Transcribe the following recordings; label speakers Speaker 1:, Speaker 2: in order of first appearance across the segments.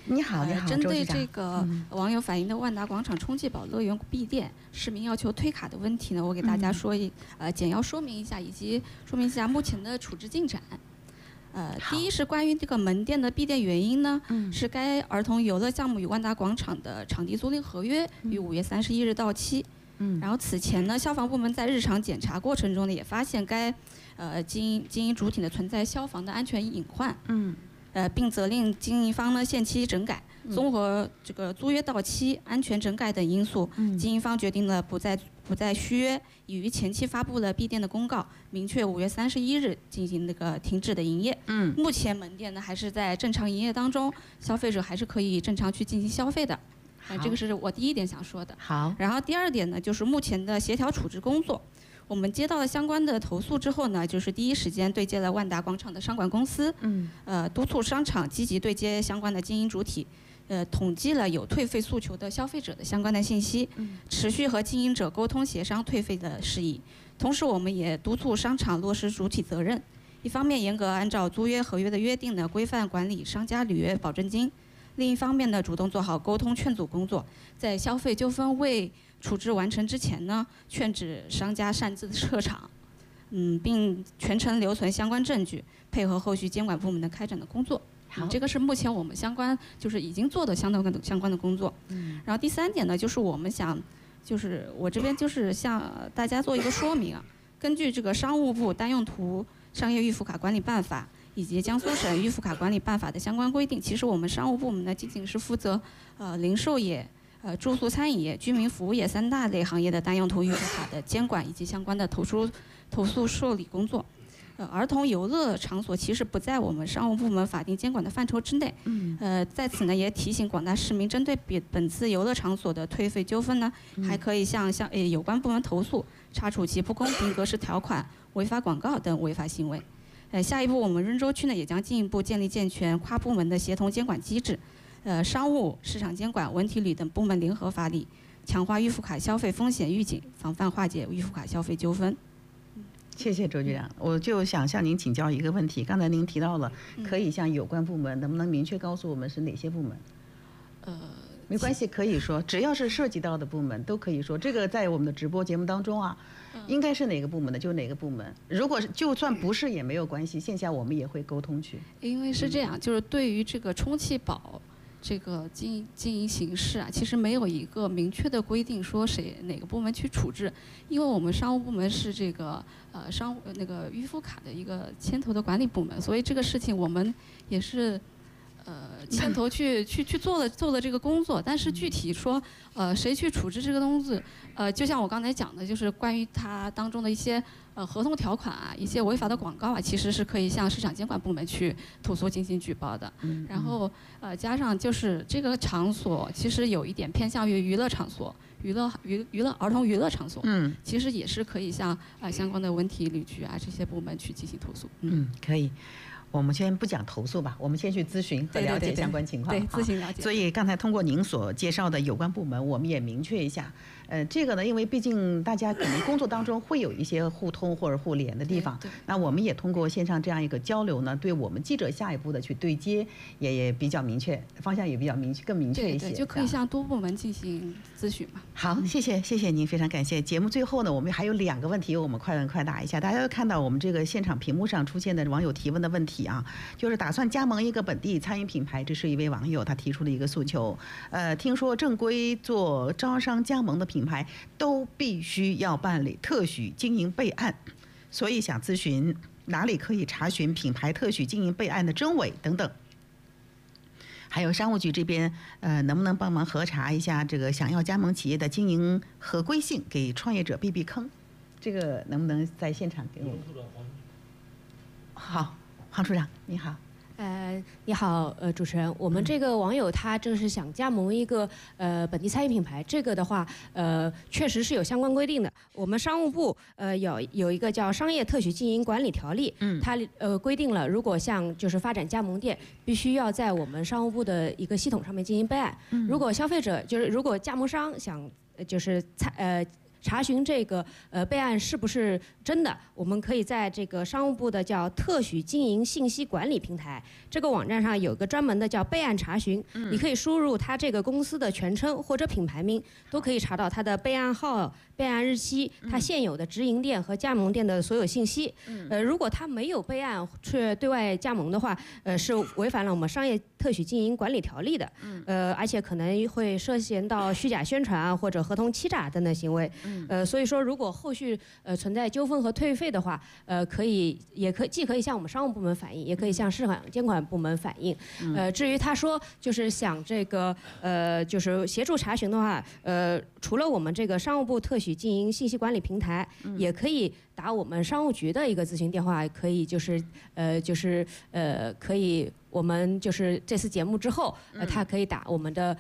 Speaker 1: 你好，你好，
Speaker 2: 针对这个网友反映的万达广场充气宝乐园闭店，市民要求推卡的问题呢，我给大家简要说明一下，以及说明一下目前的处置进展。第一是关于这个门店的闭店原因呢，是该儿童游乐项目与万达广场的场地租赁合约于5月31日到期。然后此前呢，消防部门在日常检查过程中呢，也发现该经营主体呢存在消防的安全隐患。并责令经营方呢限期整改，综合这个租约到期、安全整改等因素，经营方决定了不再续约，已于前期发布了闭店的公告，明确5月31日进行那个停止的营业。目前门店呢还是在正常营业当中，消费者还是可以正常去进行消费的。这个是我第一点想说的。
Speaker 1: 好。
Speaker 2: 然后第二点呢，就是目前的协调处置工作。我们接到了相关的投诉之后呢，就是第一时间对接了万达广场的商管公司，督促商场积极对接相关的经营主体，统计了有退费诉求的消费者的相关的信息，持续和经营者沟通协商退费的事宜。同时，我们也督促商场落实主体责任，一方面严格按照租约合约的约定呢，规范管理商家履约保证金。另一方面呢，主动做好沟通劝阻工作，在消费纠纷未处置完成之前呢，劝止商家擅自撤场，并全程留存相关证据，配合后续监管部门的开展的工作。这个是目前我们相关就是已经做的相关的工作。然后第三点呢，就是我们想，就是我这边就是向大家做一个说明啊，根据这个商务部单用途商业预付卡管理办法以及江苏省预付卡管理办法的相关规定，其实我们商务部门呢仅仅是负责零售业、住宿餐饮业、居民服务业3大类行业的单用途预付卡的监管以及相关的投诉受理工作。儿童游乐场所其实不在我们商务部门法定监管的范畴之内。在此呢也提醒广大市民，针对本次游乐场所的退费纠纷呢，还可以向有关部门投诉，查处其不公平格式条款、违法广告等违法行为。下一步，我们润州区呢也将进一步建立健全跨部门的协同监管机制，商务、市场监管、文体旅等部门联合发力，强化预付卡消费风险预警，防范化解预付卡消费纠纷。
Speaker 1: 谢谢周局长，我就想向您请教一个问题，刚才您提到了可以向有关部门，能不能明确告诉我们是哪些部门？没关系，可以说，只要是涉及到的部门都可以说。这个在我们的直播节目当中啊，应该是哪个部门的就哪个部门。如果是就算不是也没有关系，线下我们也会沟通去。
Speaker 2: 因为是这样，就是对于这个充气宝这个经营形式啊，其实没有一个明确的规定说哪个部门去处置，因为我们商务部门是这个那个预付卡的一个牵头的管理部门，所以这个事情我们也是。牵头去做了这个工作，但是具体说，谁去处置这个东西，就像我刚才讲的，就是关于它当中的一些合同条款啊，一些违法的广告啊，其实是可以向市场监管部门去投诉进行举报的。然后加上就是这个场所其实有一点偏向于娱乐场所，儿童娱乐场所，其实也是可以向相关的文体旅局啊这些部门去进行投诉。
Speaker 1: 可以。我们先不讲投诉吧，我们先去咨询和了解相关情况。
Speaker 2: 对，咨询了解。
Speaker 1: 所以刚才通过您所介绍的有关部门，我们也明确一下，这个呢，因为毕竟大家可能工作当中会有一些互通或者互联的地方，那我们也通过线上这样一个交流呢，对我们记者下一步的去对接也比较明确，方向也比较更明确一些，
Speaker 2: 对，就可以向多部门进行咨询嘛。
Speaker 1: 好，谢谢您，非常感谢。节目最后呢，我们还有2个问题，我们快问快答一下。大家都看到我们这个现场屏幕上出现的网友提问的问题啊，就是打算加盟一个本地餐饮品牌，这是一位网友他提出的一个诉求。听说正规做招商加盟的品牌都必须要办理特许经营备案，所以想咨询哪里可以查询品牌特许经营备案的真伪等等。还有商务局这边，能不能帮忙核查一下这个想要加盟企业的经营合规性，给创业者避避坑？这个能不能在现场给我们？好，黄处长，你好。
Speaker 3: 你好，主持人，我们这个网友他这是想加盟一个本地餐饮品牌，这个的话确实是有相关规定的。我们商务部有一个叫《商业特许经营管理条例》，它规定了，如果像就是发展加盟店，必须要在我们商务部的一个系统上面进行备案。如果消费者如果加盟商想就是查询这个备案是不是真的，我们可以在这个商务部的叫特许经营信息管理平台这个网站上有个专门的叫备案查询，你可以输入它这个公司的全称或者品牌名，都可以查到它的备案号、备案日期、它现有的直营店和加盟店的所有信息。如果它没有备案却对外加盟的话，是违反了我们商业特许经营管理条例的。而且可能会涉嫌到虚假宣传啊或者合同欺诈等等行为。所以说如果后续存在纠纷和退费的话，既可以向我们商务部门反映，也可以向市场监管部门反映。至于他说就是想这个就是协助查询的话，除了我们这个商务部特许经营信息管理平台，也可以打我们商务局的一个咨询电话，可以可以我们就是这次节目之后，他可以打我们的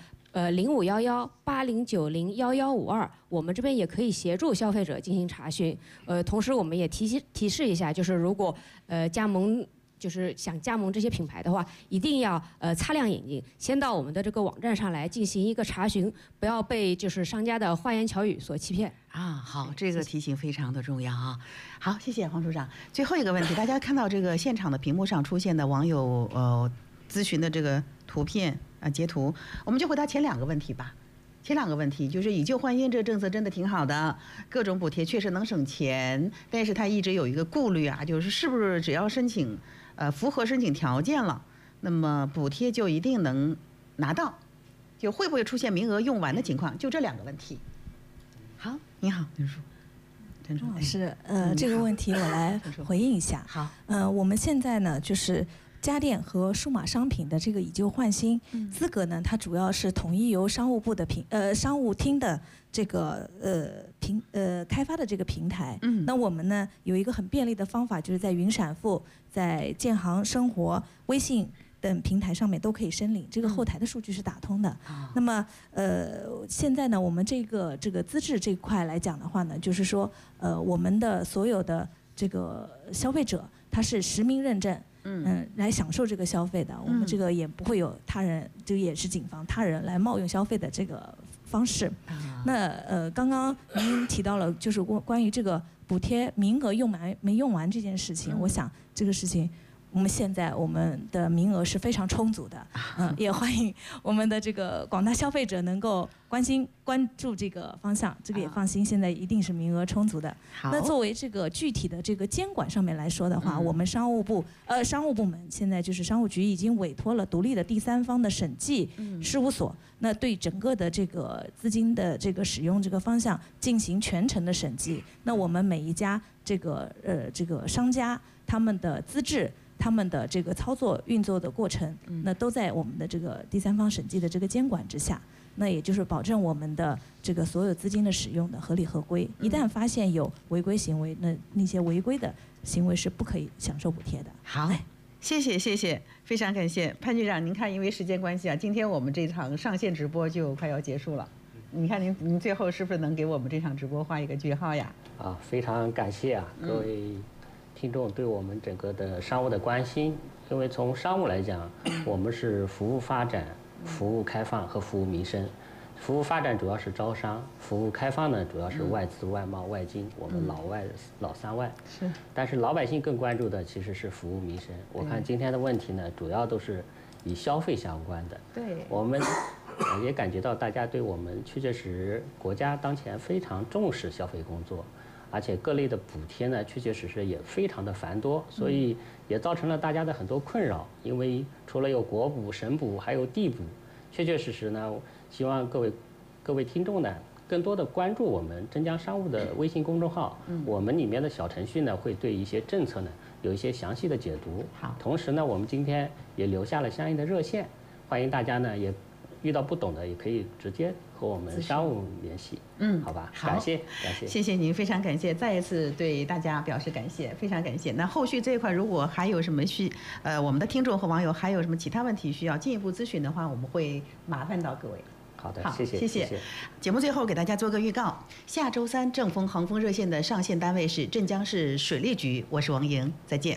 Speaker 3: 051180901152，我们这边也可以协助消费者进行查询。同时我们也提示一下，就是如果加盟。就是想加盟这些品牌的话，一定要擦亮眼睛，先到我们的这个网站上来进行一个查询，不要被就是商家的花言巧语所欺骗。
Speaker 1: 好，这个提醒非常的重要啊。好，谢谢黄处长。最后一个问题，大家看到这个现场的屏幕上出现的网友咨询的这个图片截图，我们就回答前2个问题吧。前2个问题就是以旧换新这个政策真的挺好的，各种补贴确实能省钱，但是他一直有一个顾虑啊，就是是不是只要申请符合申请条件了，那么补贴就一定能拿到，就会不会出现名额用完的情况？就这2个问题。好，你好，陈叔。
Speaker 4: 是这个问题我来回应一下。
Speaker 1: 好，
Speaker 4: 我们现在呢就是家电和数码商品的这个以旧换新资格呢，它主要是统一由商务部的商务厅的这个开发的这个平台。那我们呢有一个很便利的方法，就是在云闪付、在建行生活、微信等平台上面都可以申领，这个后台的数据是打通的。那么现在呢，我们这个资质这块来讲的话呢，就是说我们的所有的这个消费者他是实名认证。来享受这个消费的，我们这个也不会有他人，这个也是谨防他人来冒用消费的这个方式。那刚刚您提到了，就是关于这个补贴名额用没用完这件事情，我想这个事情。我们现在我们的名额是非常充足的，也欢迎我们的这个广大消费者能够关注这个方向，这个也放心，现在一定是名额充足的。那作为这个具体的这个监管上面来说的话，我们商务部门现在就是商务局已经委托了独立的第三方的审计事务所，那对整个的这个资金的这个使用这个方向进行全程的审计。那我们每一家这个商家他们的资质。他们的这个操作运作的过程，那都在我们的这个第三方审计的这个监管之下，那也就是保证我们的这个所有资金的使用的合理合规。一旦发现有违规行为，那些违规的行为是不可以享受补贴的。
Speaker 1: 好，谢谢，非常感谢潘局长。您看，因为时间关系啊，今天我们这场上线直播就快要结束了。你看您最后是不是能给我们这场直播画一个句号呀？
Speaker 5: 非常感谢各位听众对我们整个的商务的关心。因为从商务来讲，我们是服务发展、服务开放和服务民生。服务发展主要是招商，服务开放呢主要是外资、外贸、外经，我们老三外。
Speaker 1: 是。
Speaker 5: 但是老百姓更关注的其实是服务民生。我看今天的问题呢，主要都是以消费相关的。
Speaker 1: 对。
Speaker 5: 我们也感觉到大家对我们确实国家当前非常重视消费工作。而且各类的补贴呢，确实也非常的繁多，所以也造成了大家的很多困扰。因为除了有国补、省补，还有地补，确实呢，希望各位听众呢，更多的关注我们浙江商务的微信公众号，我们里面的小程序呢，会对一些政策呢有一些详细的解读。
Speaker 1: 好，
Speaker 5: 同时呢，我们今天也留下了相应的热线，欢迎大家呢也遇到不懂的也可以直接和我们商务联系。好吧，感谢，
Speaker 1: 谢谢您，非常感谢，再一次对大家表示感谢，非常感谢。那后续这一块如果还有什么我们的听众和网友还有什么其他问题需要进一步咨询的话，我们会麻烦到各位。
Speaker 5: 好的，
Speaker 1: 谢谢。节目最后给大家做个预告，下周3正风恒丰热线的上线单位是镇江市水利局，我是王莹，再见。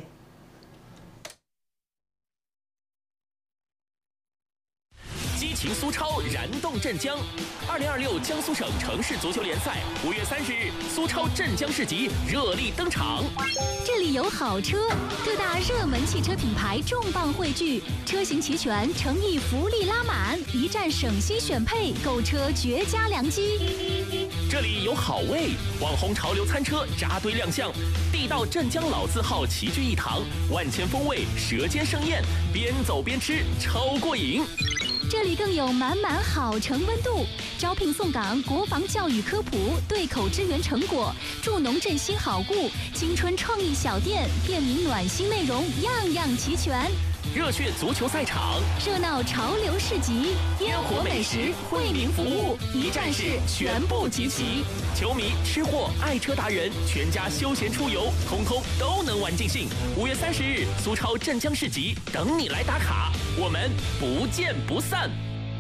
Speaker 6: 情苏超燃动镇江。2026江苏省城市足球联赛5月30日，苏超镇江市集热力登场。
Speaker 7: 这里有好车，各大热门汽车品牌重磅汇聚，车型齐全，诚意福利拉满，一站省心选配，购车绝佳良机。
Speaker 6: 这里有好味，网红潮流餐车扎堆亮相，地道镇江老字号齐聚一堂，万千风味，舌尖盛宴，边走边吃，超过瘾。
Speaker 7: 这里更有满满好城温度，招聘送岗，国防教育科普，对口支援成果，助农振兴好故，青春创意小店，便民暖心内容，样样齐全。
Speaker 6: 热血足球赛场，
Speaker 7: 热闹潮流市集，烟火美食，惠民服务，一站式全部集齐。
Speaker 6: 球迷、吃货、爱车达人，全家休闲出游，通通都能玩尽兴。5月30日，苏超镇江市集等你来打卡，我们不见不散。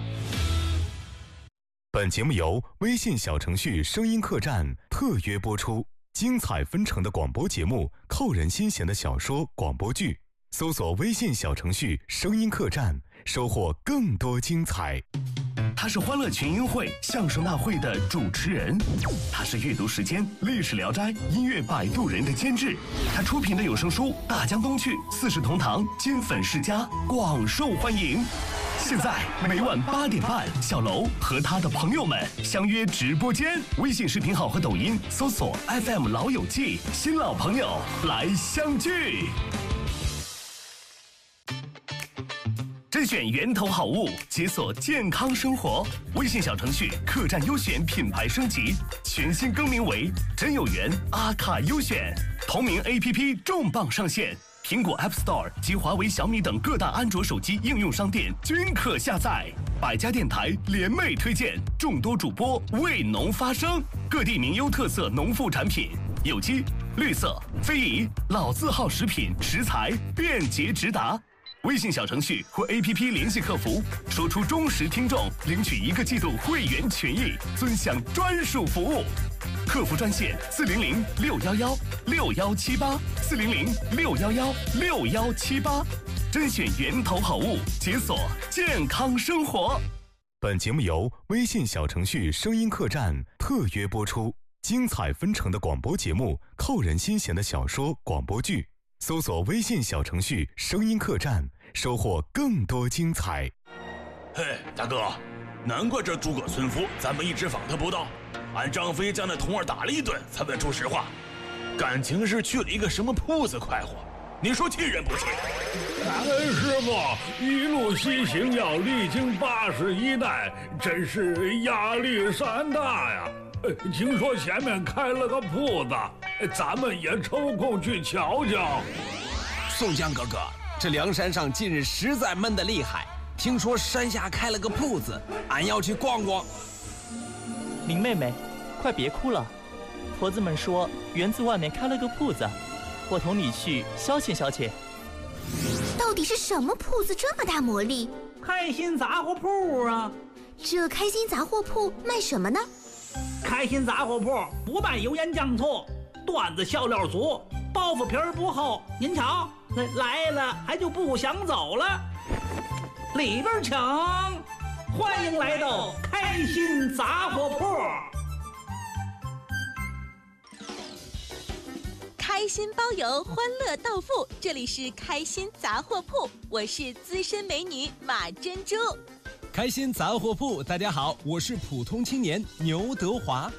Speaker 8: 本节目由微信小程序声音客栈特约播出，精彩纷呈的广播节目，扣人心弦的小说、广播剧。搜索微信小程序声音客栈，收获更多精彩。
Speaker 9: 他是欢乐群英会相声大会的主持人，他是阅读时间历史聊斋音乐摆渡人的监制，他出品的有声书《大江东去》四世同堂金粉世家广受欢迎。现在每晚8点半，小楼和他的朋友们相约直播间，微信视频号和抖音搜索 FM 老友记，新老朋友来相聚。甄选源头好物，解锁健康生活。微信小程序客栈优选品牌升级，全新更名为真有缘阿卡优选。同名 APP 重磅上线，苹果 App Store 及华为、小米等各大安卓手机应用商店均可下载。百家电台联袂推荐，众多主播为农发声，各地名优特色农副产品，有机、绿色、非遗、老字号食品食材便捷直达。微信小程序或 APP 联系客服，说出忠实听众，领取1个季度会员权益，尊享专属服务。客服专线400-611-6178，400-611-6178，甄选源头好物，解锁健康生活。
Speaker 8: 本节目由微信小程序声音客栈特约播出，精彩纷呈的广播节目，扣人心弦的小说、广播剧。搜索微信小程序声音客栈，收获更多精彩。
Speaker 10: 嘿，大哥，难怪这诸葛村夫咱们一直访他不到，俺张飞将那童儿打了一顿才问出实话，感情是去了一个什么铺子快活，你说气人不气？
Speaker 11: 师傅，一路西行要历经81代，真是压力山大呀。听说前面开了个铺子，咱们也抽空去瞧瞧。
Speaker 12: 宋江哥哥，这梁山上近日实在闷得厉害，听说山下开了个铺子，俺要去逛逛。
Speaker 13: 林妹妹，快别哭了，婆子们说园子外面开了个铺子，我同你去消遣消遣。
Speaker 14: 到底是什么铺子这么大魔力？
Speaker 15: 开心杂货铺啊！
Speaker 14: 这开心杂货铺卖什么呢？
Speaker 15: 开心杂货铺不卖油盐酱醋，段子笑料足，包袱皮儿不厚。您瞧，来了还就不想走了。里边请，欢迎来到开心杂货铺。
Speaker 16: 开心包邮，欢乐到付，这里是开心杂货铺，我是资深美女马珍珠。
Speaker 17: 开心杂货铺，大家好，我是普通青年牛德华。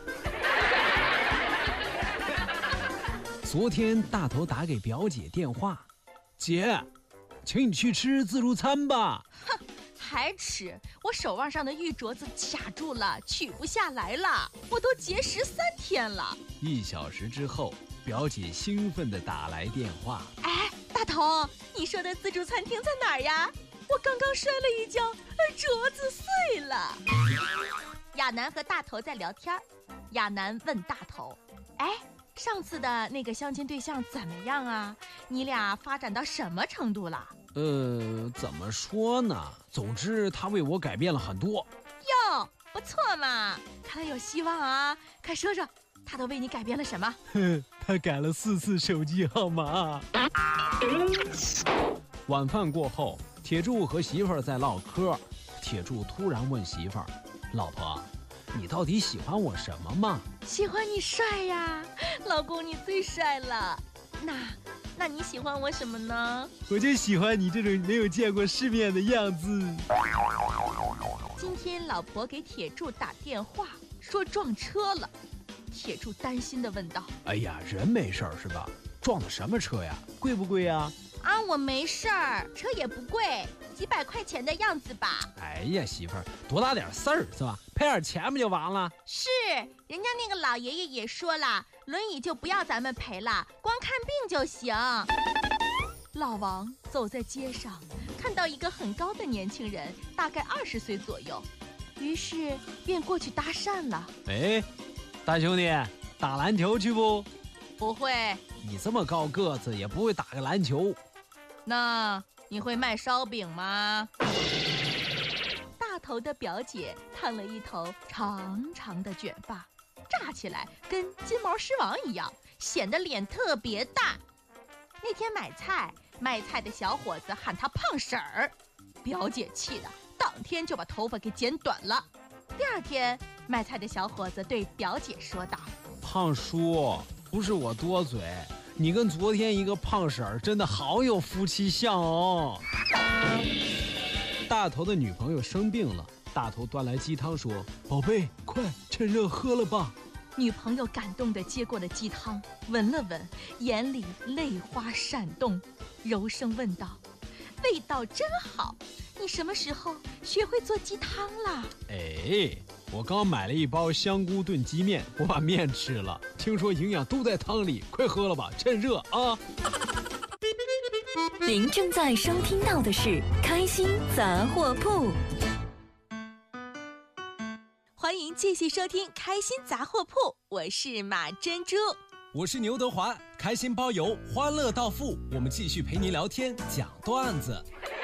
Speaker 17: 昨天大头打给表姐电话，姐，请你去吃自助餐吧。
Speaker 18: 哼，还吃？我手腕上的玉镯子卡住了，取不下来了，我都节食3天了。
Speaker 17: 1小时之后，表姐兴奋地打来电话。
Speaker 18: 哎，大头，你说的自助餐厅在哪儿呀？我刚刚摔了一跤，镯子碎了。亚楠和大头在聊天，亚楠问大头：“哎，上次的那个相亲对象怎么样啊？你俩发展到什么程度了？”
Speaker 17: 怎么说呢？总之，他为我改变了很多。
Speaker 18: 哟，不错嘛，看来有希望啊！快说说，他都为你改变了什么？
Speaker 17: 他改了4次手机号码。晚饭过后，铁柱和媳妇儿在唠嗑， 铁柱突然问媳妇儿：“老婆，你到底喜欢我什么嘛？”
Speaker 18: 喜欢你帅呀，老公你最帅了。那你喜欢我什么呢？
Speaker 17: 我就喜欢你这种没有见过世面的样子。
Speaker 18: 今天老婆给铁柱打电话说撞车了，铁柱担心地问道：“
Speaker 17: 哎呀，人没事儿是吧？撞的什么车呀？贵不贵呀？”
Speaker 18: 啊，我没事儿，车也不贵，几百块钱的样子吧。
Speaker 17: 哎呀，媳妇儿，多大点事儿是吧？赔点钱不就完了？
Speaker 18: 是，人家那个老爷爷也说了，轮椅就不要咱们赔了，光看病就行。老王走在街上，看到一个很高的年轻人，大概20岁左右，于是便过去搭讪了。
Speaker 17: 哎，大兄弟，打篮球去不？
Speaker 18: 不会。
Speaker 17: 你这么高个子也不会打个篮球。
Speaker 18: 那你会卖烧饼吗？大头的表姐烫了一头长长的卷发，炸起来跟金毛狮王一样，显得脸特别大。那天买菜，卖菜的小伙子喊她胖婶儿，表姐气得当天就把头发给剪短了。第二天，卖菜的小伙子对表姐说道：“
Speaker 17: 胖叔，不是我多嘴，你跟昨天一个胖婶儿真的好有夫妻相哦。”大头的女朋友生病了，大头端来鸡汤说：“宝贝，快趁热喝了吧。”
Speaker 18: 女朋友感动地接过了鸡汤，闻了闻，眼里泪花闪动，柔声问道：“味道真好，你什么时候学会做鸡汤啦？”
Speaker 17: 哎，我刚买了一包香菇炖鸡面，我把面吃了，听说营养都在汤里，快喝了吧，趁热啊！
Speaker 7: 您正在收听到的是开心杂货铺。
Speaker 16: 欢迎继续收听开心杂货铺，我是马珍珠，
Speaker 12: 我是牛德华，开心包邮，欢乐到付，我们继续陪您聊天讲段子。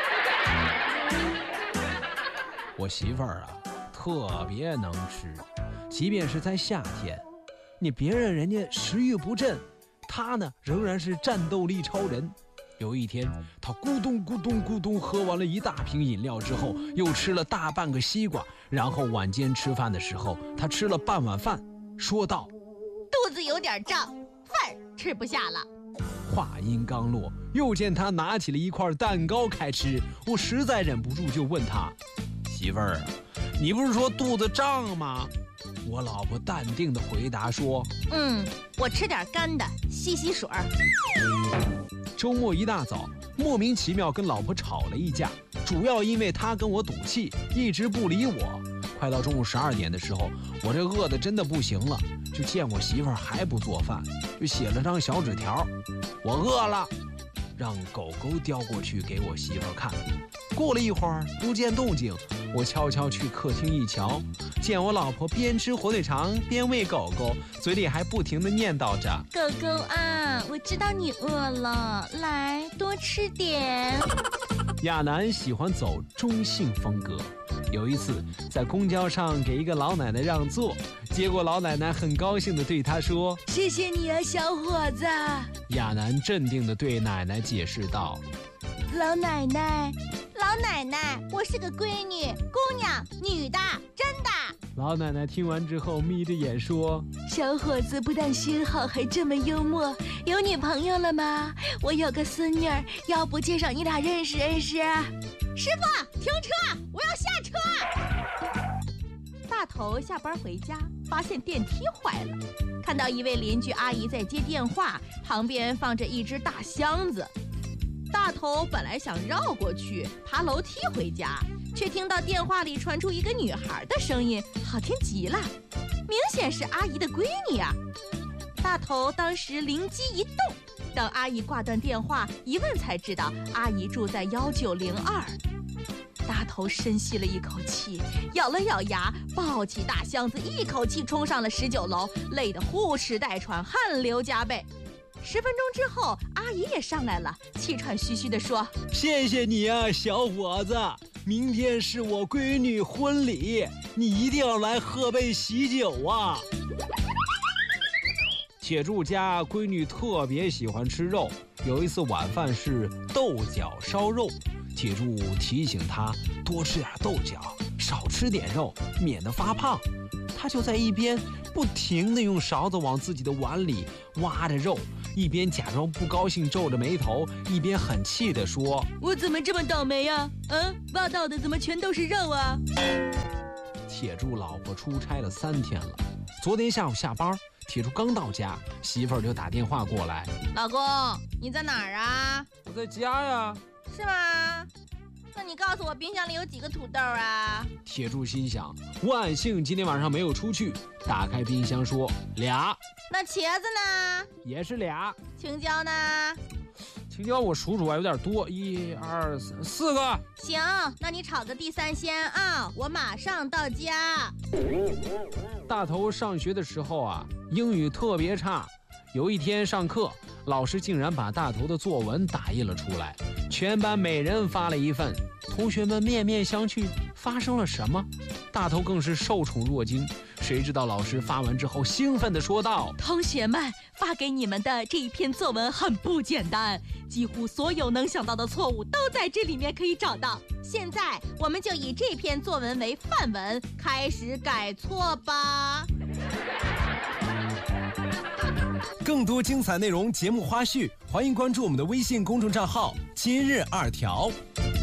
Speaker 17: 我媳妇儿啊，特别能吃，即便是在夏天，你别人家食欲不振，她呢仍然是战斗力超人。有一天，她咕咚咕咚咕咚喝完了一大瓶饮料之后，又吃了大半个西瓜，然后晚间吃饭的时候，她吃了半碗饭，说道：“
Speaker 18: 肚子有点胀，饭吃不下了。”
Speaker 17: 话音刚落，又见她拿起了一块蛋糕开吃，我实在忍不住就问她：“媳妇儿，你不是说肚子胀吗？”我老婆淡定地回答说：“
Speaker 18: 我吃点干的，吸吸水儿。”
Speaker 17: 周末一大早，莫名其妙跟老婆吵了一架，主要因为她跟我赌气，一直不理我。快到中午12点的时候，我这饿得真的不行了，就见我媳妇儿还不做饭，就写了张小纸条：“我饿了。”让狗狗叼过去给我媳妇儿看。过了一会儿不见动静，我悄悄去客厅一瞧，见我老婆边吃火腿肠边喂狗狗，嘴里还不停地念叨着：“
Speaker 18: 狗狗啊，我知道你饿了，来多吃点。”
Speaker 17: 亚楠喜欢走中性风格，有一次在公交上给一个老奶奶让座，结果老奶奶很高兴地对她说：“
Speaker 18: 谢谢你啊，小伙子。”
Speaker 17: 亚楠镇定地对奶奶解释道：“
Speaker 18: 老奶奶，我是个闺女，姑娘，女的，真的。”
Speaker 17: 老奶奶听完之后眯着眼说：“
Speaker 18: 小伙子不但心好，还这么幽默，有女朋友了吗？我有个孙女儿，要不介绍你俩认识认识？”师傅，停车，我要下车。大头下班回家，发现电梯坏了，看到一位邻居阿姨在接电话，旁边放着一只大箱子。大头本来想绕过去爬楼梯回家，却听到电话里传出一个女孩的声音，好听极了，明显是阿姨的闺女啊。大头当时灵机一动，等阿姨挂断电话一问才知道阿姨住在1902。大头深吸了一口气，咬了咬牙，抱起大箱子一口气冲上了19楼，累得呼哧带喘，汗流浃背。10分钟之后，阿姨也上来了，气喘吁吁地说：“
Speaker 17: 谢谢你啊，小伙子，明天是我闺女婚礼，你一定要来喝杯喜酒啊。”铁柱家闺女特别喜欢吃肉，有一次晚饭是豆角烧肉，铁柱提醒她多吃点豆角，少吃点肉，免得发胖。他就在一边不停地用勺子往自己的碗里挖着肉，一边假装不高兴，皱着眉头，一边很气地说：“
Speaker 19: 我怎么这么倒霉呀？挖到的怎么全都是肉啊？”
Speaker 17: 铁柱老婆出差了3天了，昨天下午下班，铁柱刚到家，媳妇儿就打电话过来：“
Speaker 18: 老公，你在哪儿啊？”“
Speaker 17: 我在家呀。”“
Speaker 18: 是吗？那你告诉我冰箱里有几个土豆啊？”
Speaker 17: 铁柱心想，万幸今天晚上没有出去，打开冰箱说：“2。”“
Speaker 18: 那茄子呢？”“
Speaker 17: 也是2。”“
Speaker 18: 青椒呢？”“
Speaker 17: 青椒我数有点多，1、2、3、4个。”“
Speaker 18: 行，那你炒个地3鲜啊，我马上到家。”
Speaker 17: 大头上学的时候啊，英语特别差。有一天上课，老师竟然把大头的作文打印了出来，全班每人发了一份。同学们面面相觑，发生了什么？大头更是受宠若惊。谁知道老师发完之后，兴奋地说道：“
Speaker 19: 同学们，发给你们的这一篇作文很不简单，几乎所有能想到的错误都在这里面可以找到。
Speaker 18: 现在我们就以这篇作文为范文，开始改错吧。”
Speaker 12: 更多精彩内容、节目花絮，欢迎关注我们的微信公众账号“今日2条”。